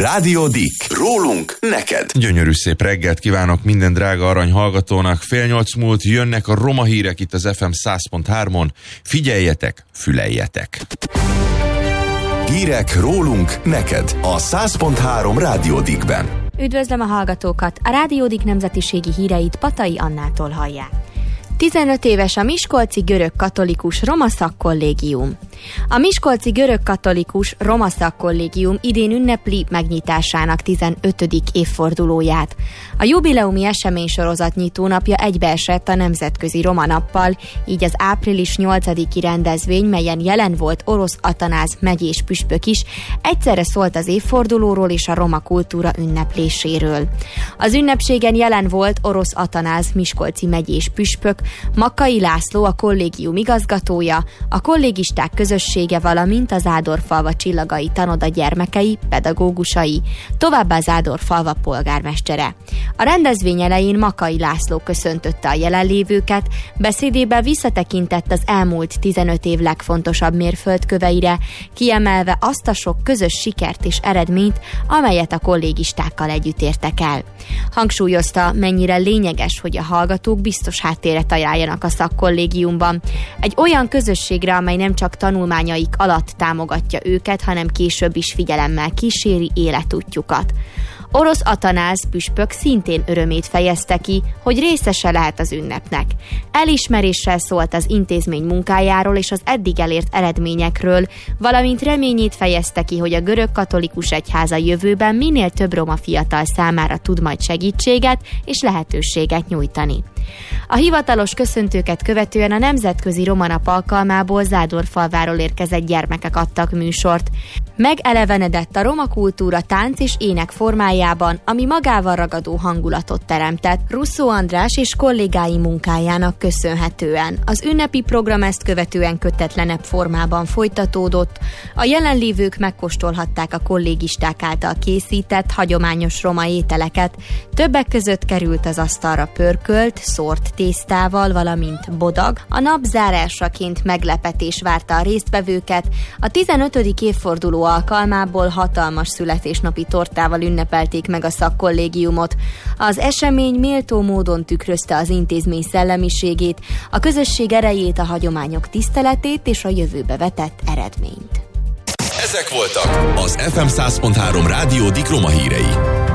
Rádió Dick. Rólunk neked. Gyönyörű szép reggelt kívánok minden drága arany hallgatónak. 7:30 múlt jönnek a roma hírek itt az FM 100.3-on. Figyeljetek, füleljetek. Hírek rólunk neked a 100.3 Rádió Dickben. Üdvözlöm a hallgatókat! A Rádió Dick nemzetiségi híreit Patai Annától hallják. 15 éves a Miskolci Görög-katolikus Roma Szakkollégium. A Miskolci Görög-katolikus Roma Szakkollégium idén ünnepli megnyitásának 15. évfordulóját. A jubileumi eseménysorozat nyitónapja egybeesett a Nemzetközi Roma Nappal, így az április 8-i rendezvény, melyen jelen volt Orosz Atanáz megyés püspök is, egyszerre szólt az évfordulóról és a roma kultúra ünnepléséről. Az ünnepségen jelen volt Orosz Atanáz miskolci megyés püspök, Makkai László, a kollégium igazgatója, a kollégisták közössége, valamint az Zádorfalva Csillagai Tanoda gyermekei, pedagógusai, továbbá Zádorfalva polgármestere. A rendezvény elején Makkai László köszöntötte a jelenlévőket, beszédében visszatekintett az elmúlt 15 év legfontosabb mérföldköveire, kiemelve azt a sok közös sikert és eredményt, amelyet a kollégistákkal együtt értek el. Hangsúlyozta, mennyire lényeges, hogy a hallgatók biztos háttéret ajánljanak a szakkollégiumban. Egy olyan közösségre, amely nem csak tanulmányaik alatt támogatja őket, hanem később is figyelemmel kíséri életútjukat. Orosz Atanáz püspök szintén örömét fejezte ki, hogy részese lehet az ünnepnek. Elismeréssel szólt az intézmény munkájáról és az eddig elért eredményekről, valamint reményét fejezte ki, hogy a görög-katolikus egyház a jövőben minél több roma fiatal számára tud majd segítséget és lehetőséget nyújtani. A hivatalos köszöntőket követően a Nemzetközi Roma Nap alkalmából Zádorfalváról érkezett gyermekek adtak műsort. Megelevenedett a roma kultúra tánc és ének formájában, ami magával ragadó hangulatot teremtett Russzó András és kollégái munkájának köszönhetően. Az ünnepi program ezt követően kötetlenebb formában folytatódott. A jelenlévők megkóstolhatták a kollégisták által készített hagyományos roma ételeket. Többek között került az asztalra pörkölt, szórt tésztával, valamint bodag. A nap zárásaként meglepetés várta a résztvevőket. A 15. évforduló alkalmából hatalmas születésnapi tortával ünnepelték meg a szakkollégiumot. Az esemény méltó módon tükrözte az intézmény szellemiségét, a közösség erejét, a hagyományok tiszteletét és a jövőbe vetett eredményt. Ezek voltak az FM 100.3 Rádió Dick roma hírei.